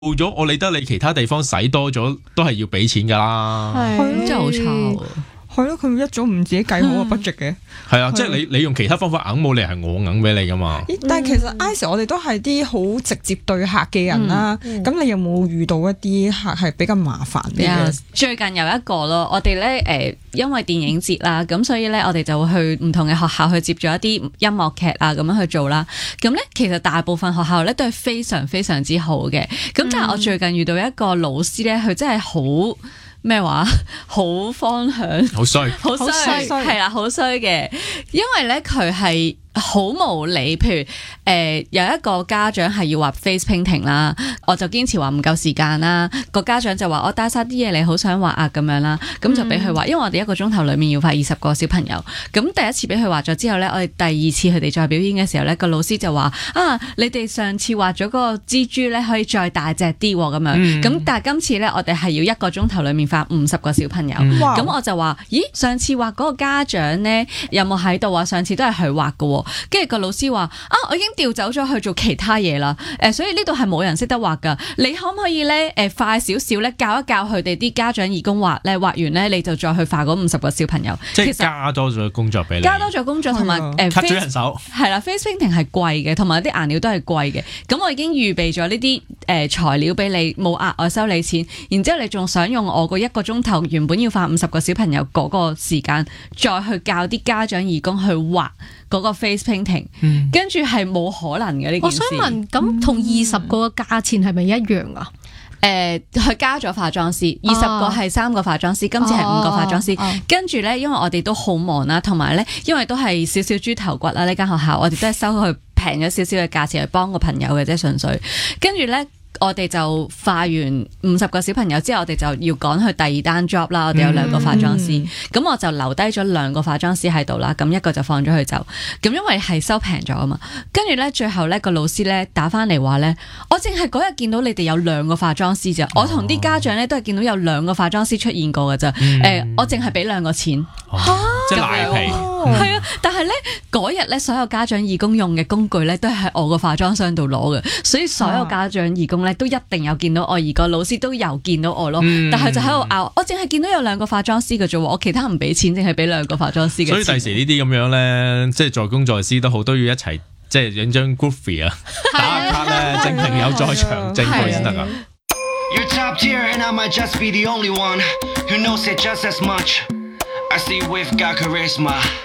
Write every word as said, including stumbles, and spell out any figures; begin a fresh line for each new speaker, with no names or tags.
報咗我理得你其他地方使多咗，都係要俾錢噶啦。
係真係好差喎。
係咯，佢一早唔自己計好個 budget 嘅。
係啊，即係你你用其他方法硬冇理係我硬俾你噶嘛。
但係其實 I C E 我哋都係啲好直接對客嘅人啦。咁、嗯嗯、你有冇遇到一啲客係比較麻煩啲嘅？
最近有一個咯，我哋咧誒，因為電影節啦，咁所以咧我哋就會去唔同嘅學校去接咗一啲音樂劇啊，咁樣去做啦。咁咧其實大部分學校咧都係非常非常之好嘅。咁但係我最近遇到一個老師咧，佢真係好。咩話？好方向，
好衰，
好衰，係啦，好衰嘅，因為咧佢係好無理，譬如誒、呃、有一個家長係要畫 face painting 啦，我就堅持話唔夠時間啦，個家長就話我帶晒啲嘢嚟，好想畫啊咁樣啦，咁就俾佢畫，因為我哋一個鐘頭裏面要畫二十個小朋友，咁第一次俾佢畫咗之後咧，我哋第二次佢哋再表演嘅時候咧，個老師就話啊，你哋上次畫咗嗰個蜘蛛咧可以再大隻啲咁樣，咁、嗯、但係今次咧我哋係要一個鐘頭裏面畫五十個小朋友，咁、嗯、我就話咦，上次畫嗰個家長咧有冇喺度啊？上次都係佢畫㗎。跟住個老師話啊，我已經調走咗去做其他嘢啦，誒、呃，所以呢度係冇人識得畫噶。你可唔可以咧，誒、呃，快少少咧，教一教佢哋啲家長義工畫咧，畫完咧你就再去畫嗰五十個小朋友。
即係加多咗工作俾你，
加多咗工作同埋誒
，cut 咗人手。係
啦 ，face painting 係貴嘅，同埋啲顏料都係貴嘅。咁我已經預備咗呢啲誒材料俾你，冇額外收你錢。然之後你仲想用我個一個鐘頭原本要畫五十個小朋友嗰個時間，再去教啲家長義工去畫嗰個 face painting，嗯、跟住係冇可能嘅呢件事。
我想問，咁同二十個嘅價錢係咪一樣啊？
誒、呃，佢加咗化妝師，二十個係三個化妝師，今次係五個化妝師。啊啊、跟住咧，因為我哋都好忙啦，同埋咧，因為都係少少豬頭骨啦，呢間學校我哋都係收佢平咗少少嘅價錢去幫個朋友嘅啫，純粹。跟住咧。我哋就化完五十個小朋友之後，我哋就要趕去第二單 job 啦。我哋有兩個化妝師，咁、嗯、我就留低咗兩個化妝師喺度啦。咁一個就放咗佢走。咁因為係收平咗啊嘛。跟住咧，最後咧個老師咧打翻嚟話咧，我淨係嗰日見到你哋有兩個化妝師咋。哦、我同啲家長咧都係見到有兩個化妝師出現過㗎咋。誒、嗯呃，我淨係俾兩個錢。
哦啊、即係賴皮。
係啊，但係咧嗰日咧所有家長義工用嘅工具咧都係喺我個化妝箱度攞嘅，所以所有家長義工咧都一定有見到我，而個老師都有見到我咯。嗯、但係就喺度拗，我淨係見到有兩個化妝師嘅啫，我其他唔俾錢，淨係俾兩個化妝師嘅。所以
第時呢啲咁樣咧，即係在公在私都好，都要一齊即係影張 groupie 啊，打下卡咧，證明有在場證據先得噶。You're top tier and I might just be the only one who knows it just as much. I see we've got charisma.